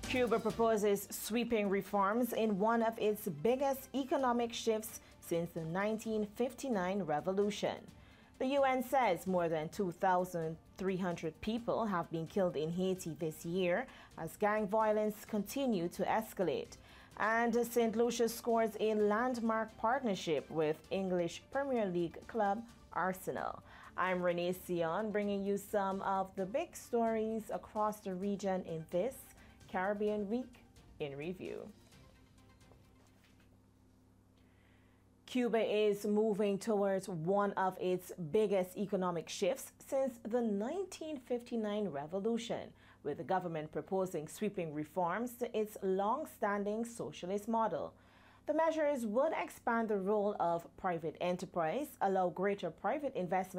Cuba proposes sweeping reforms in one of its biggest economic shifts since the 1959 revolution. The UN says more than 2,300 people have been killed in Haiti this year as gang violence continues to escalate. And St. Lucia scores a landmark partnership with English Premier League club Arsenal. I'm Renee Sion, bringing you some of the big stories across the region in this Caribbean Week in Review. Cuba is moving towards one of its biggest economic shifts since the 1959 revolution, with the government proposing sweeping reforms to its long-standing socialist model. The measures would expand the role of private enterprise, allow greater private investment